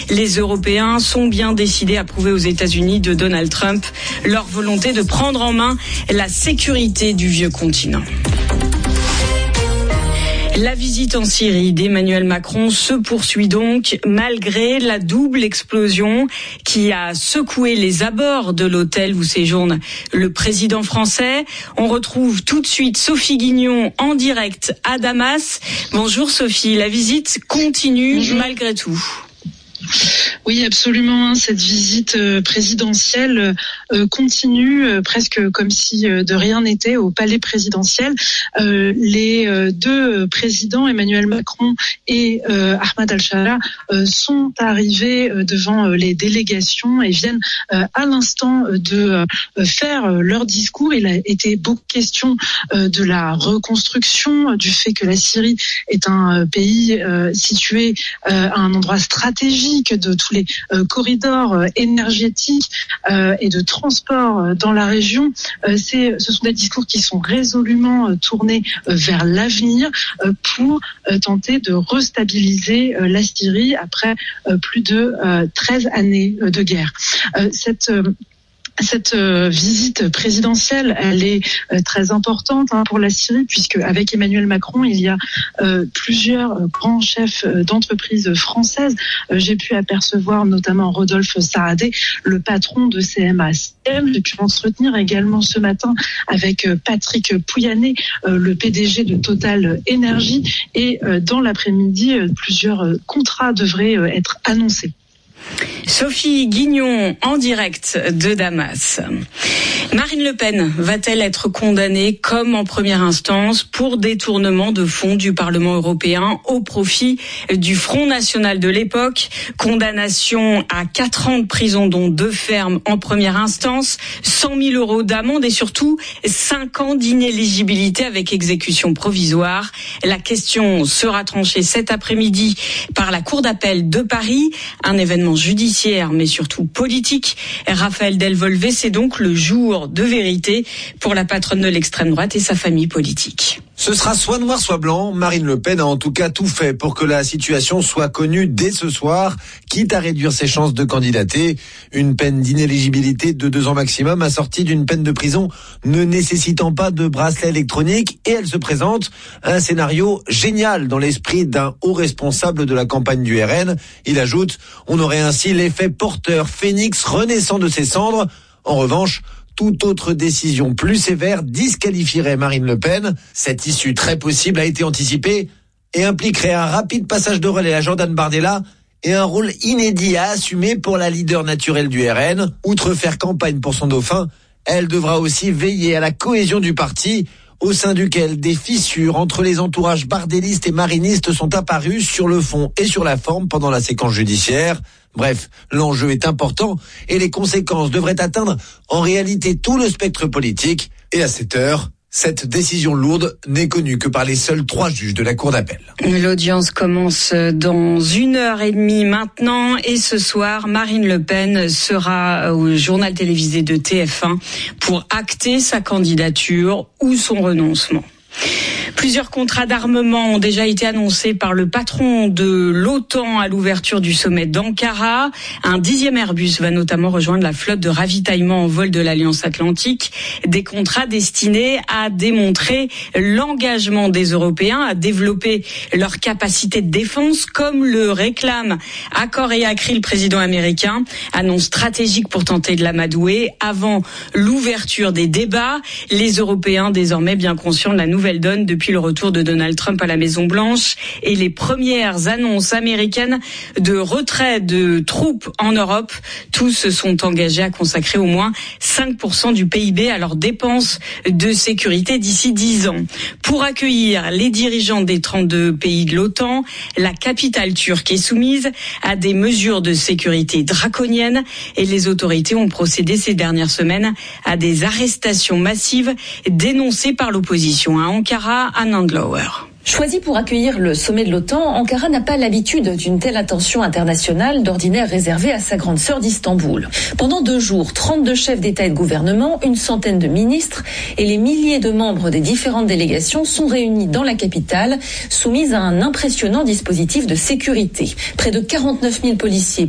Les Européens sont bien décidés à prouver aux États-Unis de Donald Trump leur volonté de prendre en main la sécurité du vieux continent. La visite en Syrie d'Emmanuel Macron se poursuit donc malgré la double explosion qui a secoué les abords de l'hôtel où séjourne le président français. On retrouve tout de suite Sophie Guignon en direct à Damas. Bonjour Sophie, la visite continue malgré tout. Oui, absolument. Cette visite présidentielle continue presque comme si de rien n'était au palais présidentiel. Les deux présidents, Emmanuel Macron et Ahmed Al-Shara, sont arrivés devant les délégations et viennent à l'instant de faire leur discours. Il a été beaucoup question de la reconstruction, du fait que la Syrie est un pays situé à un endroit stratégique de tous les corridors énergétiques et de transport dans la région. Ce sont des discours qui sont résolument tournés vers l'avenir pour tenter de restabiliser la Syrie après plus de 13 années de guerre. Cette visite présidentielle, elle est très importante pour la Syrie, puisque avec Emmanuel Macron, il y a plusieurs grands chefs d'entreprises françaises. J'ai pu apercevoir notamment Rodolphe Saadé, le patron de CMA-CGM. J'ai pu m'entretenir également ce matin avec Patrick Pouyanné, le PDG de Total Énergie. Et dans l'après-midi, plusieurs contrats devraient être annoncés. Sophie Guignon en direct de Damas. Marine Le Pen va-t-elle être condamnée comme en première instance pour détournement de fonds du Parlement européen au profit du Front National de l'époque? Condamnation à 4 ans de prison dont 2 fermes en première instance, 100 000 euros d'amende et surtout 5 ans d'inéligibilité avec exécution provisoire. La question sera tranchée cet après-midi par la Cour d'appel de Paris, un événement judiciaire mais surtout politique. Raphaël Delvolvé, c'est donc le jour de vérité pour la patronne de l'extrême droite et sa famille politique. Ce sera soit noir soit blanc. Marine Le Pen a en tout cas tout fait pour que la situation soit connue dès ce soir, quitte à réduire ses chances de candidater. Une peine d'inéligibilité de 2 ans maximum assortie d'une peine de prison ne nécessitant pas de bracelet électronique, et elle se présente un scénario génial dans l'esprit d'un haut responsable de la campagne du RN. Il ajoute: on aurait ainsi l'effet porteur phénix renaissant de ses cendres. En revanche, toute autre décision plus sévère disqualifierait Marine Le Pen. Cette issue très possible a été anticipée et impliquerait un rapide passage de relais à Jordan Bardella et un rôle inédit à assumer pour la leader naturelle du RN. Outre faire campagne pour son dauphin, elle devra aussi veiller à la cohésion du parti, au sein duquel des fissures entre les entourages bardélistes et marinistes sont apparues sur le fond et sur la forme pendant la séquence judiciaire. Bref, l'enjeu est important et les conséquences devraient atteindre en réalité tout le spectre politique. Et à cette heure, cette décision lourde n'est connue que par les seuls 3 juges de la Cour d'appel. L'audience commence dans 1h30 maintenant et ce soir, Marine Le Pen sera au journal télévisé de TF1 pour acter sa candidature ou son renoncement. Plusieurs contrats d'armement ont déjà été annoncés par le patron de l'OTAN à l'ouverture du sommet d'Ankara. Un 10e Airbus va notamment rejoindre la flotte de ravitaillement en vol de l'Alliance Atlantique. Des contrats destinés à démontrer l'engagement des Européens à développer leur capacité de défense, comme le réclame à corps et à cri le président américain. Annonce stratégique pour tenter de l'amadouer avant l'ouverture des débats. Les Européens, désormais bien conscients de la nouvelle donne depuis le retour de Donald Trump à la Maison-Blanche et les premières annonces américaines de retrait de troupes en Europe. Tous se sont engagés à consacrer au moins 5% du PIB à leurs dépenses de sécurité d'ici 10 ans. Pour accueillir les dirigeants des 32 pays de l'OTAN, la capitale turque est soumise à des mesures de sécurité draconiennes et les autorités ont procédé ces dernières semaines à des arrestations massives dénoncées par l'opposition. À Ankara, Anne Andlauer. Choisi pour accueillir le sommet de l'OTAN, Ankara n'a pas l'habitude d'une telle attention internationale, d'ordinaire réservée à sa grande sœur d'Istanbul. Pendant 2 jours, 32 chefs d'État et de gouvernement, une centaine de ministres et les milliers de membres des différentes délégations sont réunis dans la capitale, soumis à un impressionnant dispositif de sécurité. Près de 49 000 policiers